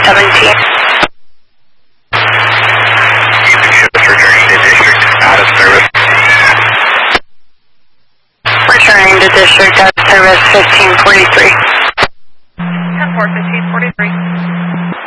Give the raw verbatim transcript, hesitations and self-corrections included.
seventeen. Evening shift returning to district out of service. Returning to district out of service fifteen forty-three. ten four, fifteen forty-three.